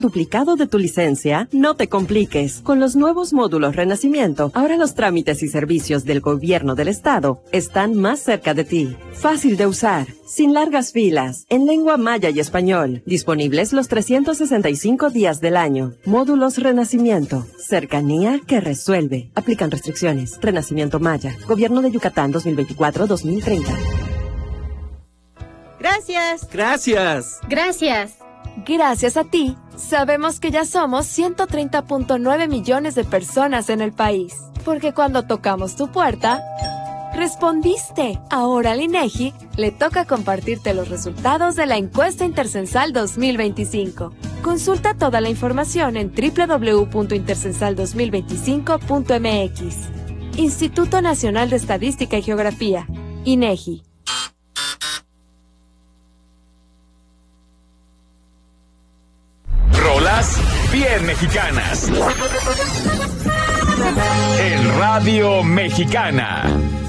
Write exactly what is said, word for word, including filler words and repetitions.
duplicado de tu licencia? No te compliques. Con los nuevos módulos Renacimiento, ahora los trámites y servicios del gobierno del estado están más cerca de ti. Fácil de usar, sin largas filas, en lengua maya y español. Disponibles los trescientos sesenta y cinco días del año. Módulos Renacimiento. Cercanía que resuelve. Aplican restricciones. Renacimiento Maya. Gobierno de Yucatán dos mil veinticuatro a dos mil treinta. Gracias. Gracias. Gracias. Gracias a ti, sabemos que ya somos ciento treinta punto nueve millones de personas en el país. Porque cuando tocamos tu puerta, respondiste. Ahora al INEGI le toca compartirte los resultados de la encuesta Intercensal dos mil veinticinco. Consulta toda la información en doble u doble u doble u punto intercensal dos mil veinticinco punto m x. Instituto Nacional de Estadística y Geografía, INEGI. Rolas bien mexicanas. En Radio Mexicana.